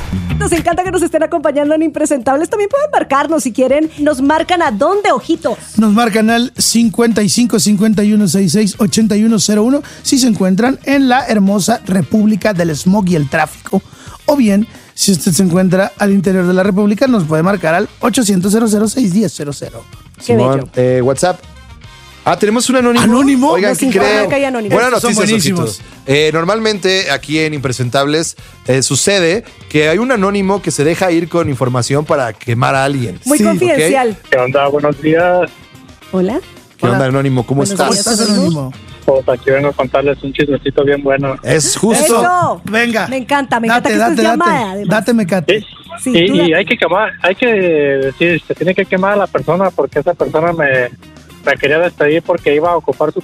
Nos encanta que nos estén acompañando en Impresentables. También pueden marcarnos si quieren. ¿Nos marcan a dónde, ojitos? Nos marcan al 55 51 66 8101 si se encuentran en la hermosa República del Smog y el Tráfico. O bien, si usted se encuentra al interior de la República, nos puede marcar al 800-00-610-00. Simón, WhatsApp. ¿Tenemos un anónimo? ¿Anónimo? Oigan, ¿qué creen? Buenas Son noticias, buenísimos. ojitos. Normalmente aquí en Impresentables sucede que hay un anónimo que se deja ir con información para quemar a alguien. Muy confidencial. ¿Okay? ¿Qué onda? Buenos días. Hola. ¿Qué onda, anónimo? ¿Cómo Buenos estás? días, ¿Cómo estás, anónimo? Pues aquí vengo a contarles un chismecito bien bueno. Es justo. Eso. Venga. Me encanta que estés llamada, además. Date, Mecate. Sí, y tú y hay que quemar, se tiene que quemar a la persona porque esa persona me quería despedir porque iba a ocupar su